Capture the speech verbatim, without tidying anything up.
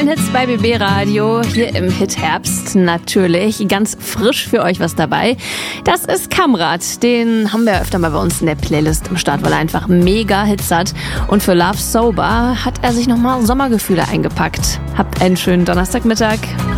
Hits bei B B Radio, hier im Hit Herbst natürlich. Ganz frisch für euch was dabei. Das ist Kamrat. Den haben wir öfter mal bei uns in der Playlist im Start, weil er einfach mega Hits hat. Und für Love Sober hat er sich nochmal Sommergefühle eingepackt. Habt einen schönen Donnerstagmittag.